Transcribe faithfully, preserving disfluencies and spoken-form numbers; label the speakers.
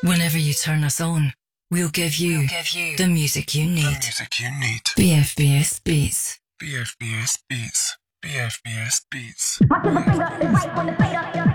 Speaker 1: Whenever you turn us on, we'll give you,
Speaker 2: we'll give you
Speaker 1: the music you need.
Speaker 2: The music you need.
Speaker 1: B F B S Beats.
Speaker 2: B F B S Beats. B F B S Beats.
Speaker 3: My finger is right on the fader.